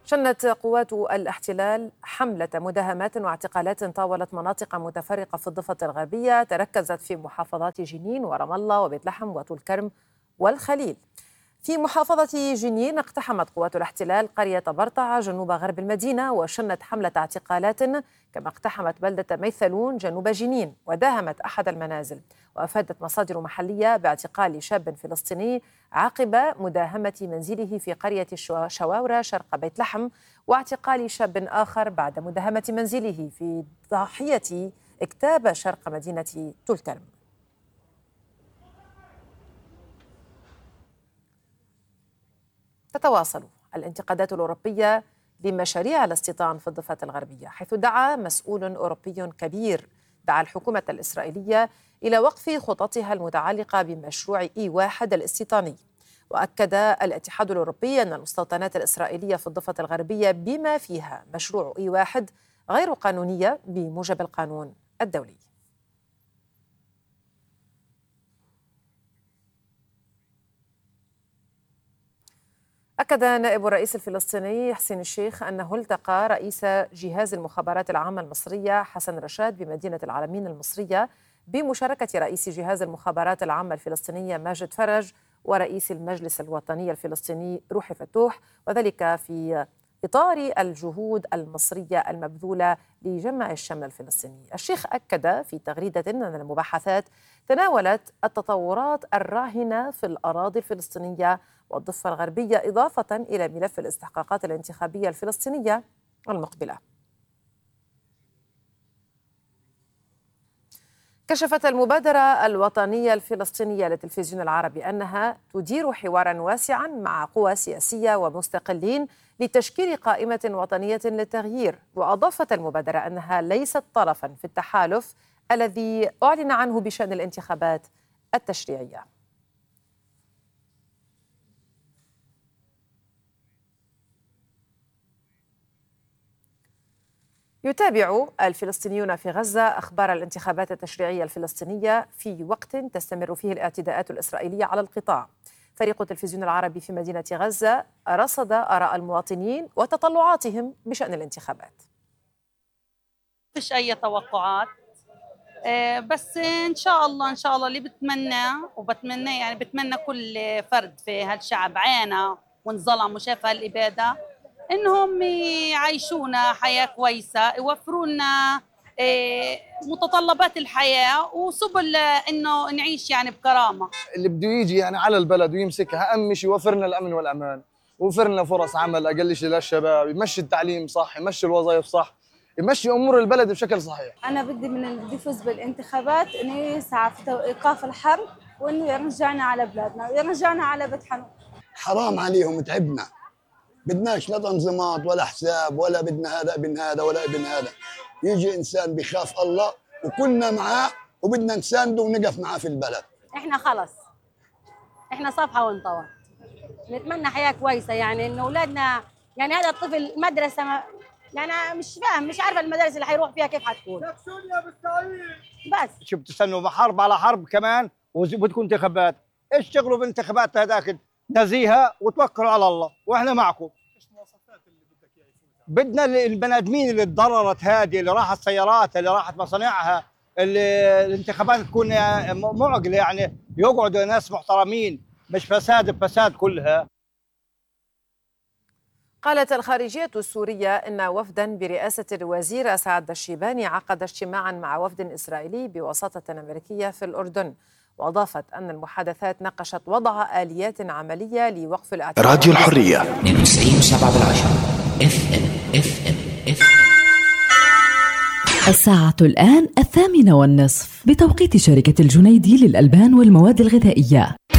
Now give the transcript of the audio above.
شنت قوات الاحتلال حملة مداهمات واعتقالات طاولت مناطق متفرقة في الضفة الغربية تركزت في محافظات جنين ورام الله وبيت لحم وطول كرم والخليل. في محافظة جنين اقتحمت قوات الاحتلال قرية برطعة جنوب غرب المدينة وشنت حملة اعتقالات، كما اقتحمت بلدة ميثلون جنوب جنين وداهمت أحد المنازل. وأفادت مصادر محلية باعتقال شاب فلسطيني عقب مداهمة منزله في قرية شواورة شرق بيت لحم، واعتقال شاب آخر بعد مداهمة منزله في ضاحية اكتاب شرق مدينة طول كرم. تتواصل الانتقادات الأوروبية لمشاريع الاستيطان في الضفة الغربية، حيث دعا مسؤول أوروبي كبير الحكومة الإسرائيلية إلى وقف خططها المتعلقة بمشروع E1 الاستيطاني. وأكد الاتحاد الأوروبي أن المستوطنات الإسرائيلية في الضفة الغربية بما فيها مشروع E1 غير قانونية بموجب القانون الدولي. أكد نائب الرئيس الفلسطيني حسين الشيخ أنه التقى رئيس جهاز المخابرات العامة المصرية حسن رشاد بمدينة العلمين المصرية بمشاركة رئيس جهاز المخابرات العامة الفلسطينية ماجد فرج ورئيس المجلس الوطني الفلسطيني روحي فتوح، وذلك في إطار الجهود المصرية المبذولة لجمع الشمل الفلسطيني. الشيخ أكد في تغريدة أن المباحثات تناولت التطورات الراهنة في الأراضي الفلسطينية والضفة الغربية، إضافة إلى ملف الاستحقاقات الانتخابية الفلسطينية المقبلة. كشفت المبادرة الوطنية الفلسطينية للتلفزيون العربي أنها تدير حوارا واسعا مع قوى سياسية ومستقلين لتشكيل قائمة وطنية للتغيير. وأضافت المبادرة أنها ليست طرفا في التحالف الذي أعلن عنه بشأن الانتخابات التشريعية. يتابع الفلسطينيون في غزة أخبار الانتخابات التشريعية الفلسطينية في وقت تستمر فيه الاعتداءات الإسرائيلية على القطاع. فريق التلفزيون العربي في مدينة غزة رصد آراء المواطنين وتطلعاتهم بشأن الانتخابات. فيش أي توقعات، بس إن شاء الله اللي بتمنى كل فرد في هالشعب عانى وانظلم وشاف هالإبادة إنهم يعيشونا حياة كويسة، يوفروا لنا متطلبات الحياة وسبل إنه نعيش بكرامة. اللي بده يجي على البلد ويمسكها أمش يوفر لنا الأمن والأمان، يوفر لنا فرص عمل أقل شيء للشباب، يمشي التعليم صح، يمشي الوظائف صح، يمشي أمور البلد بشكل صحيح. أنا بدي من اللي يفوز بالانتخابات إنه يسعى في إيقاف الحرب وإنه يرجعنا على بلادنا ويرجعنا على بيت حنون. حرام عليهم تعبنا، بدناش لا تنظيمات ولا حساب ولا بدنا هذا ابن هذا ولا ابن هذا. يجي إنسان بيخاف الله وكلنا معاه وبدنا نسانده ونقف معاه في البلد. إحنا خلص إحنا صفحة وانطوت، نتمنى حياة كويسة إنه أولادنا هذا الطفل مدرسة مش فاهم، مش عارفة المدارس اللي حيروح فيها كيف حتكون. بس شو بتستنوا حرب على حرب كمان وبتكون انتخابات؟ اشتغلوا بانتخابات هذاك نزيهة وتوكلوا على الله واحنا معكم. ايش المواصفات اللي بدك اياها يفوتها؟ بدنا البني ادمين اللي تضررت هذه، اللي راحت سياراتها، اللي راحت مصانعها، اللي الانتخابات تكون معقلة، يقعدوا ناس محترمين، مش فساد بفساد كلها. قالت الخارجية السورية إن وفدا برئاسة الوزير سعد الشيباني عقد اجتماعا مع وفد إسرائيلي بوساطة أمريكية في الأردن. وأضافت أن المحادثات ناقشت وضع آليات عملية لوقف الاعتداء. راديو الحرية 92.7 FM. الساعة الآن 8:30 بتوقيت شركة الجنيدي للألبان والمواد الغذائية.